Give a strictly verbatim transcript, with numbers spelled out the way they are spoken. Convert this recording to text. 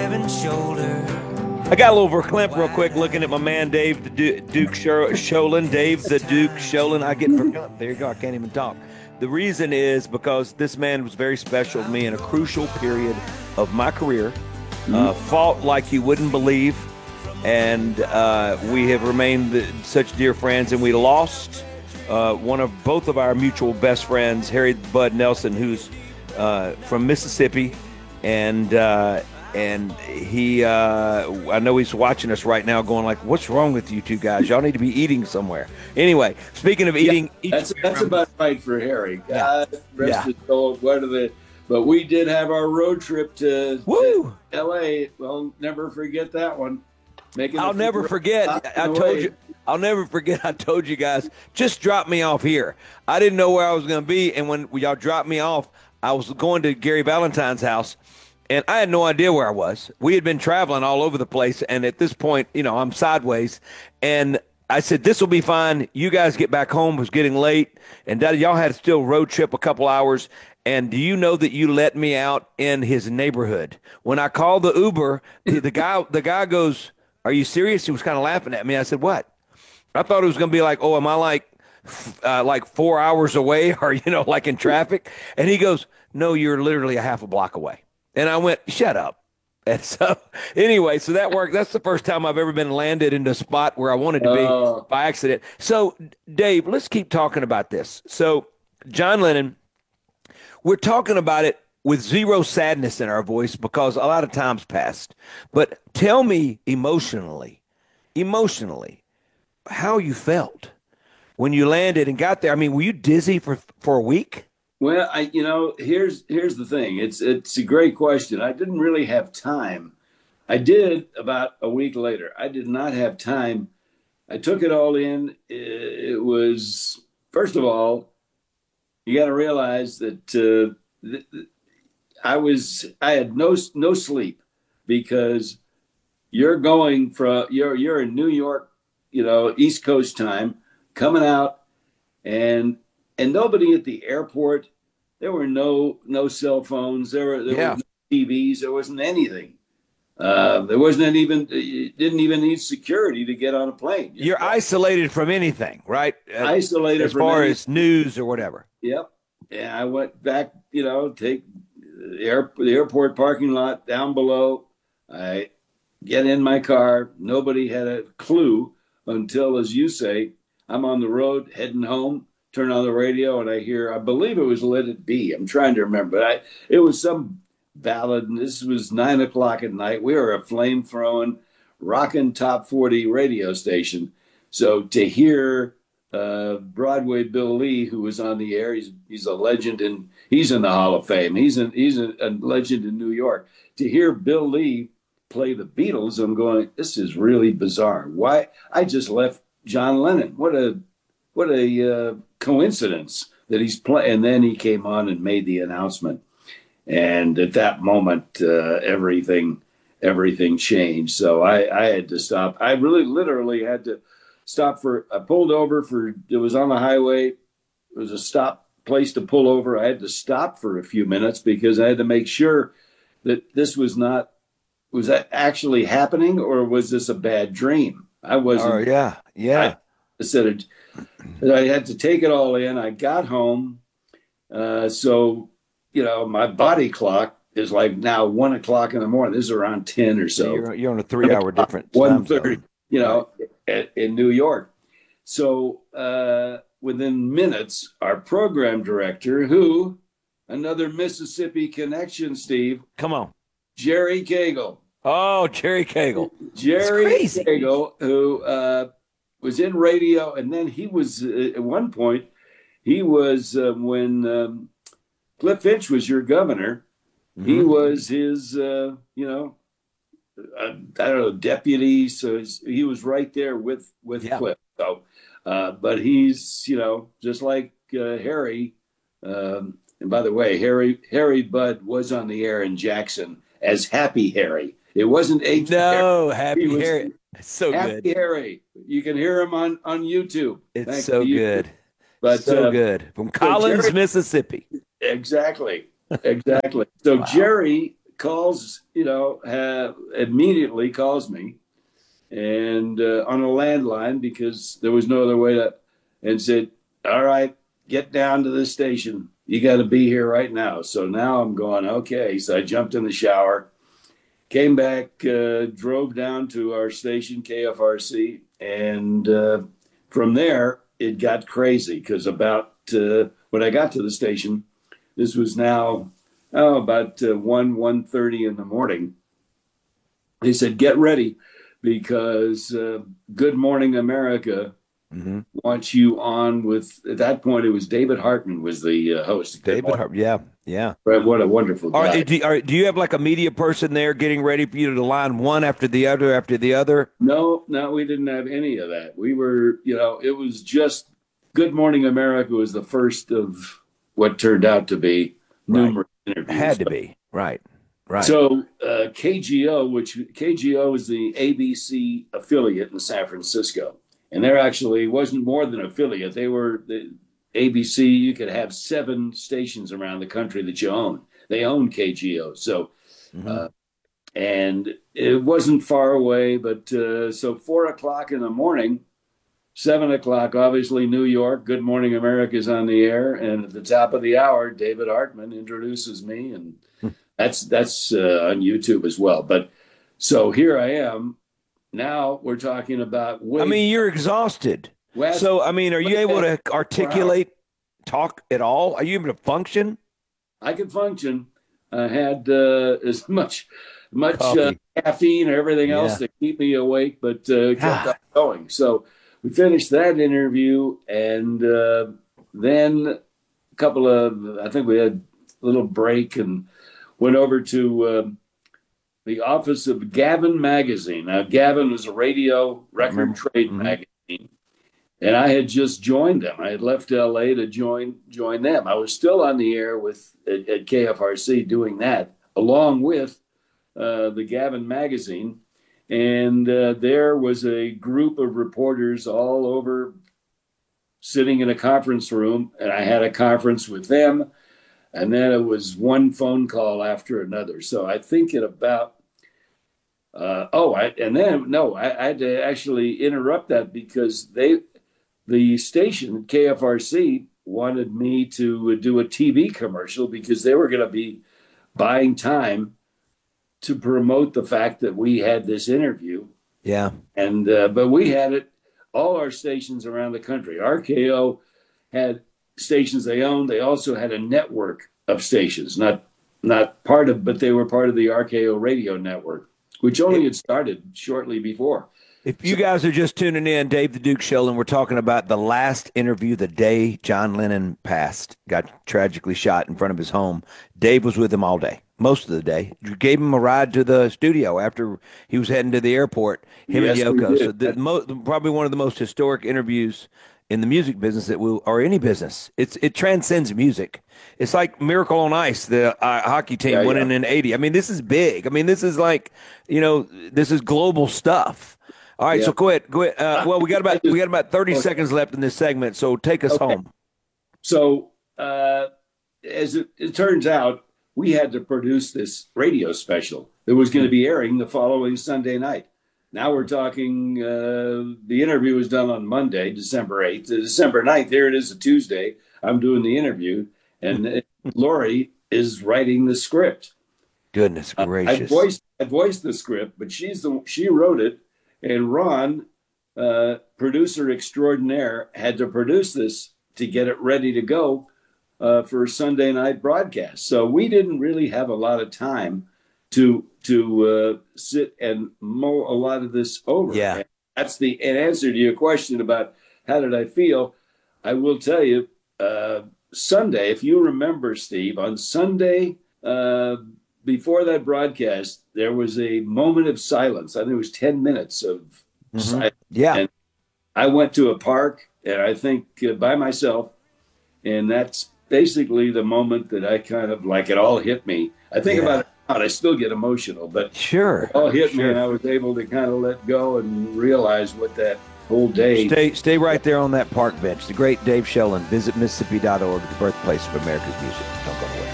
head and shoulder. I got a little verklempt real quick looking at my man Dave the Du- Duke Sher- Sholin. Dave the Duke Sholin. I get verklempt. There you go. I can't even talk. The reason is because this man was very special to me in a crucial period of my career. Uh, fought like you wouldn't believe. And uh, we have remained the, such dear friends. And we lost uh, one of both of our mutual best friends, Harry Bud Nelson, who's uh, from Mississippi. And uh, and he, uh, I know he's watching us right now going like, what's wrong with you two guys? Y'all need to be eating somewhere. Anyway, speaking of eating. Yeah, that's that's about right for Harry. God Yeah. rest Yeah. his soul. What are the, but we did have our road trip to, Woo! to L A. Well, never forget that one. Making I'll the never few forget. stops I on the told way. you. I'll never forget. I told you guys, just drop me off here. I didn't know where I was going to be, and when y'all dropped me off, I was going to Gary Valentine's house, and I had no idea where I was. We had been traveling all over the place, and at this point, you know, I'm sideways, and I said, this will be fine. You guys get back home. It was getting late, and Daddy, y'all had still road trip a couple hours. And do you know that you let me out in his neighborhood? When I called the Uber, the, the guy the guy goes, are you serious? He was kind of laughing at me. I said, what? I thought it was going to be like, oh, am I like uh, like four hours away or, you know, like in traffic? And he goes, no, you're literally a half a block away. And I went, shut up. And so anyway, so that worked. That's the first time I've ever been landed in the spot where I wanted to be Oh. by accident. So, Dave, let's keep talking about this. So, John Lennon, we're talking about it with zero sadness in our voice because a lot of time's passed. But tell me emotionally, emotionally, how you felt when you landed and got there. I mean, were you dizzy for for a week? Well, I you know here's here's the thing. It's it's a great question. I didn't really have time. I did about a week later. I did not have time. I took it all in. It was first of all, you got to realize that uh, th- th- I was I had no no sleep because you're going from you're you're in New York, you know, East Coast time, coming out, and and nobody at the airport. There were no no cell phones. There were there Yeah. were no T Vs. There wasn't anything. Uh, there wasn't even you didn't even need security to get on a plane. You're isolated from anything, right? Uh, isolated as from far any- as news or whatever. Yep. And I went back, you know, take the, air, the airport parking lot down below. I get in my car. Nobody had a clue until, as you say, I'm on the road heading home, turn on the radio, and I hear, I believe it was Let It Be. I'm trying to remember. But I, it was some ballad, and this was nine o'clock at night. We were a flame throwing, rocking top forty radio station. So to hear uh, Broadway Bill Lee, who was on the air, he's he's a legend, and he's in the Hall of Fame. He's an, he's a, a legend in New York. To hear Bill Lee play the Beatles, I'm going, this is really bizarre. Why? I just left John Lennon. What a what a uh, coincidence that he's playing. And then he came on and made the announcement. And at that moment, uh, everything everything changed. So I, I had to stop. I really literally had to stop for, I pulled over for, it was on the highway. It was a stop place to pull over. I had to stop for a few minutes because I had to make sure that this was not, was that actually happening or was this a bad dream? I wasn't. Oh, yeah. Yeah. I said it, I had to take it all in. I got home. Uh, so, you know, my body clock is like now one o'clock in the morning. This is around ten or so. You're, you're on a three hour difference. one thirty, you know, at, in New York. So uh, within minutes, our program director, who, another Mississippi connection, Steve, Come on. Jerry Cagle. Oh, Jerry Cagle. Jerry crazy. Cagle, who uh, was in radio, and then he was, uh, at one point, he was, uh, when um, Cliff Finch was your governor, he Mhm. was his, uh, you know, uh, I don't know, deputy. So his, he was right there with with Yeah. Cliff. So, uh, but he's, you know, just like uh, Harry. Um, and by the way, Harry Harry Budd was on the air in Jackson as Happy Harry. It wasn't H. No, Harry. Happy He was Harry. It's so Happy good. Harry. You can hear him on on YouTube. It's Thanks so to you. good. But so uh, good. From Collins, Jerry- Mississippi. Exactly. Exactly. So Wow. Jerry calls, you know, have immediately calls me and uh, on a landline because there was no other way to, and said, all right, get down to the station. You got to be here right now. So now I'm going, okay. So I jumped in the shower, came back, uh, drove down to our station, K F R C. And uh, from there, it got crazy because about uh, when I got to the station, this was now oh, about uh, one, one thirty in the morning. They said, get ready because uh, Good Morning America mm-hmm. wants you on with, at that point, it was David Hartman was the uh, host. David Hartman, yeah, yeah. Right, what a wonderful guy. Are, do, are, do you have like a media person there getting ready for you to line one after the other after the other? No, no, we didn't have any of that. We were, you know, it was just Good Morning America was the first of what turned out to be numerous right. interviews. Had to be, right. Right. So uh, K G O, which K G O is the A B C affiliate in San Francisco, and there actually wasn't more than an affiliate. They were the A B C. You could have seven stations around the country that you own. They own K G O. So, mm-hmm. uh, and it wasn't far away, but uh, so four o'clock in the morning, seven o'clock, obviously New York. Good Morning America is on the air, and at the top of the hour, David Hartman introduces me and. That's that's uh, on YouTube as well. But so here I am. Now we're talking about. Way, I mean, you're exhausted. West, so I mean, are you able to articulate, talk at all? Are you able to function? I can function. I had uh, as much much uh, caffeine or everything else yeah. to keep me awake, but uh, kept on going. So we finished that interview, and uh, then a couple of I think we had a little break and. Went over to uh, the office of Gavin Magazine. Now, Gavin was a radio record trade mm-hmm. magazine, and I had just joined them. I had left L A to join join them. I was still on the air with at, at K F R C doing that, along with uh, the Gavin Magazine. And uh, there was a group of reporters all over sitting in a conference room, and I had a conference with them. And then it was one phone call after another. So I think at about, uh, oh, I, and then, no, I, I had to actually interrupt that because they, the station, K F R C, wanted me to do a T V commercial because they were going to be buying time to promote the fact that we had this interview. Yeah. And, uh, but we had it, all our stations around the country. R K O had stations they owned. They also had a network of stations, not not part of, but they were part of the R K O radio network, which only had started shortly before. If you so, guys are just tuning in, Dave the Duke Show, and we're talking about the last interview the day John Lennon passed, got tragically shot in front of his home. Dave was with him all day, most of the day. You gave him a ride to the studio after he was heading to the airport, him yes, and Yoko. So the, mo- probably one of the most historic interviews in the music business that will, or any business. It's it transcends music. It's like Miracle on Ice, the uh, hockey team yeah, winning yeah. in eighty. I mean, this is big. I mean, this is like, you know, this is global stuff. All right, yeah. so go ahead. Go ahead. Uh, well, we got about we got about thirty okay. seconds left in this segment, so take us okay. home. So, uh, as it, it turns out, we had to produce this radio special that was going to be airing the following Sunday night. Now we're talking, uh, the interview was done on Monday, December eighth. December ninth, there it is, a Tuesday. I'm doing the interview, and Lori is writing the script. Goodness gracious. Uh, I, voiced, I voiced the script, but she's the she wrote it, and Ron, uh, producer extraordinaire, had to produce this to get it ready to go uh, for a Sunday night broadcast. So we didn't really have a lot of time to to uh, sit and mull a lot of this over. Yeah. And that's the an answer to your question about how did I feel. I will tell you, uh, Sunday, if you remember, Steve, on Sunday uh, before that broadcast, there was a moment of silence. I think it was ten minutes of mm-hmm. silence. Yeah. And I went to a park, and I think uh, by myself, and that's basically the moment that I kind of like it all hit me. I think yeah. about it. I still get emotional, but sure, it all hit sure. me, and I was able to kind of let go and realize what that whole day. Stay, stay right there on that park bench. The great Dave Sheldon. Visit Mississippi dot org, the birthplace of America's music. Don't